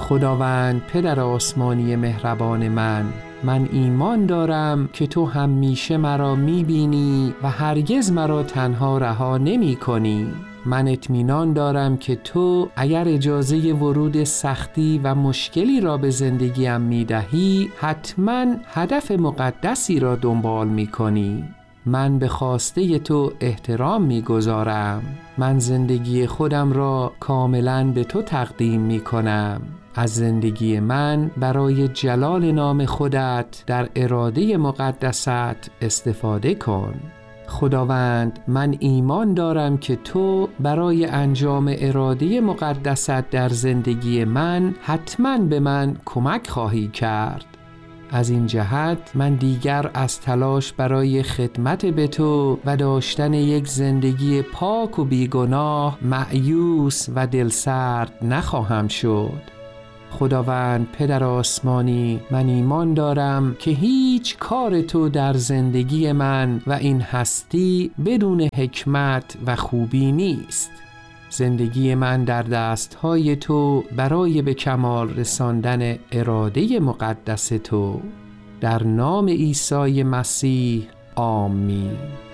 خداوند پدر آسمانی مهربان من ایمان دارم که تو همیشه مرا می‌بینی و هرگز مرا تنها رها نمی‌کنی. من اطمینان دارم که تو اگر اجازه ورود سختی و مشکلی را به زندگیم می‌دهی، حتما هدف مقدسی را دنبال می‌کنی. من به خواسته تو احترام می‌گذارم. من زندگی خودم را کاملاً به تو تقدیم می‌کنم. از زندگی من برای جلال نام خودت در اراده مقدست استفاده کن. خداوند، من ایمان دارم که تو برای انجام اراده مقدست در زندگی من حتما به من کمک خواهی کرد. از این جهت من دیگر از تلاش برای خدمت به تو و داشتن یک زندگی پاک و بیگناه مایوس و دلسرد نخواهم شد. خداوند پدر آسمانی، من ایمان دارم که هیچ کار تو در زندگی من و این هستی بدون حکمت و خوبی نیست. زندگی من در دستهای تو برای به کمال رساندن اراده مقدس تو. در نام عیسی مسیح، آمین.